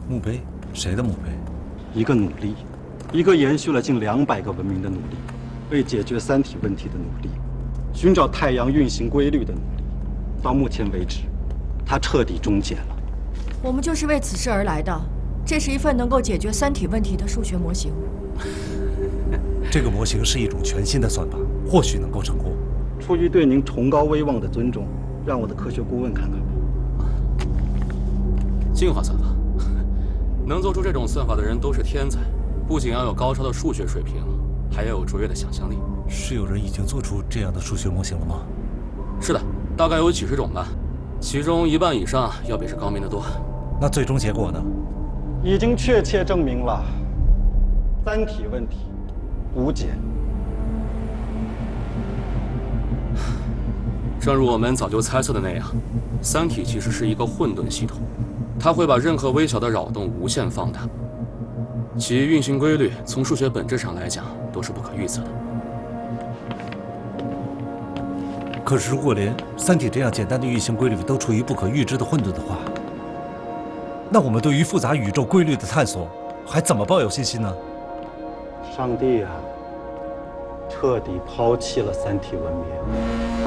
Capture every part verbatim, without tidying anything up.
墓碑？谁的墓碑？ 一个努力，一个延续了近两百个文明的努力，为解决三体问题的努力，寻找太阳运行规律的努力，到目前为止，它彻底终结了。 我们就是为此事而来的。这是一份能够解决三体问题的数学模型。 这个模型是一种全新的算法，或许能够成功。 出于对您崇高威望的尊重，让我的科学顾问看看吧。 进化算法，能做出这种算法的人都是天才，不仅要有高超的数学水平，还要有卓越的想象力。 是有人已经做出这样的数学模型了吗？ 是的，大概有几十种吧，其中一半以上要比这高明得多。 那最终结果呢？ 已经确切证明了三体问题无解。 正如我们早就猜测的那样，三体其实是一个混沌系统，它会把任何微小的扰动无限放大，其运行规律从数学本质上来讲都是不可预测的。 可是，如果连三体这样简单的运行规律都处于不可预知的混沌的话，那我们对于复杂宇宙规律的探索还怎么抱有信心呢？ 上帝啊，彻底抛弃了三体文明。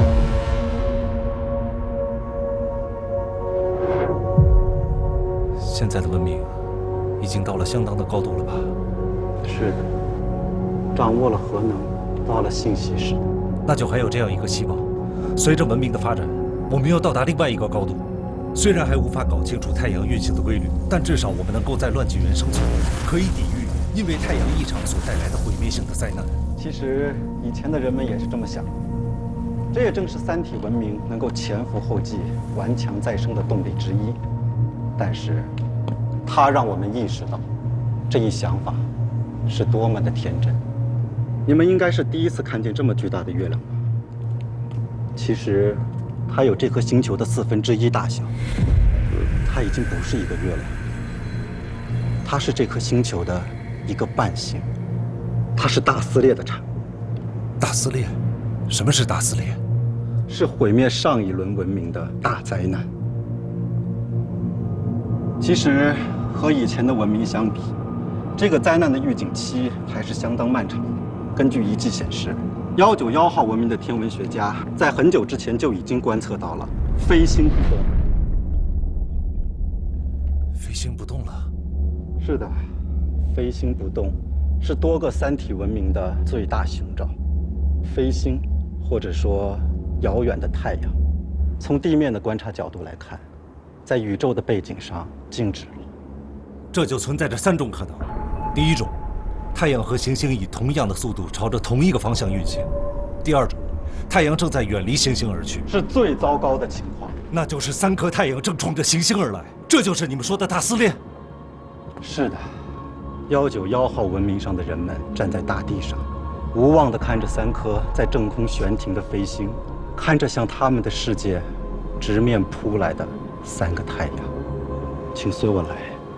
现在的文明已经到了相当的高度了吧？ 是的，掌握了核能，到了信息时代。 那就还有这样一个希望：随着文明的发展，我们要到达另外一个高度。虽然还无法搞清楚太阳运行的规律，但至少我们能够在乱纪元生存，可以抵御因为太阳异常所带来的毁灭性的灾难。 其实以前的人们也是这么想的，这也正是三体文明能够前赴后继、顽强再生的动力之一。但是，它让我们意识到，这一想法是多么的天真。你们应该是第一次看见这么巨大的月亮吧？其实，它有这颗星球的四分之一大小。它已经不是一个月亮，它是这颗星球的一个半星，它是大撕裂的产物。 大撕裂？什么是大撕裂？ 是毁灭上一轮文明的大灾难。其实和以前的文明相比，这个灾难的预警期还是相当漫长的。根据仪器显示，幺九幺号文明的天文学家在很久之前就已经观测到了飞星不动。 飞星不动了？ 是的，飞星不动是多个三体文明的最大雄兆。飞星，或者说遥远的太阳，从地面的观察角度来看，在宇宙的背景上静止了。 这就存在着三种可能：第一种，太阳和行星以同样的速度朝着同一个方向运行；第二种，太阳正在远离行星而去， 是最糟糕的情况， 那就是三颗太阳正冲着行星而来。这就是你们说的大撕裂？ 是的，幺九幺号文明上的人们站在大地上，无望地看着三颗在正空悬停的飞星，看着向他们的世界直面扑来的三个太阳。请随我来。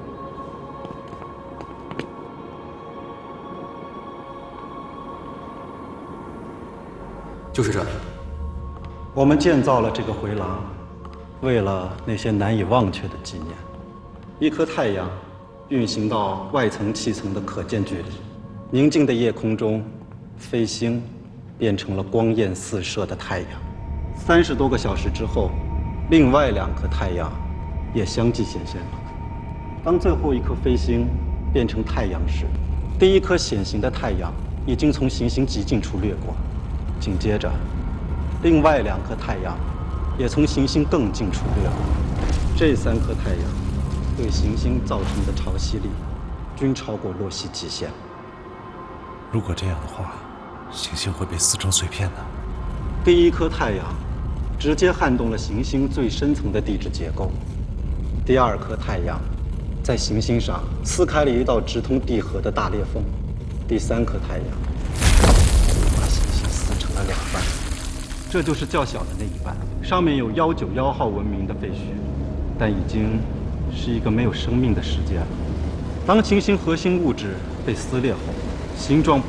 就是这里。 我们建造了这个回廊，为了那些难以忘却的纪念。一颗太阳运行到外层气层的可见距离，宁静的夜空中，飞星变成了光焰四射的太阳。三十多个小时之后，另外两颗太阳也相继显现了。当最后一颗飞星变成太阳时，第一颗显形的太阳已经从行星极近处掠过，紧接着，另外两颗太阳也从行星更近处掠过。这三颗太阳对行星造成的潮汐力均超过洛希极限。 如果这样的话，行星会被撕成碎片的。 第一颗太阳直接撼动了行星最深层的地质结构，第二颗太阳在行星上撕开了一道直通地核的大裂缝，第三颗太阳把行星撕成了两半。这就是较小的那一半，上面有幺九幺号文明的废墟，但已经是一个没有生命的世界了。当行星核心物质被撕裂后，形状